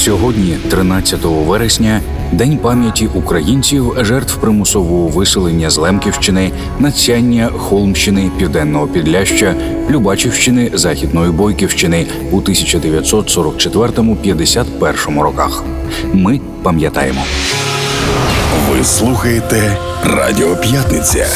Сьогодні, 13 вересня, День пам'яті українців, жертв примусового виселення з Лемківщини, Надсяння, Холмщини, Південного Підляща, Любачівщини, Західної Бойківщини у 1944-51 роках. Ми пам'ятаємо. Ви слухаєте Радіо П'ятниця.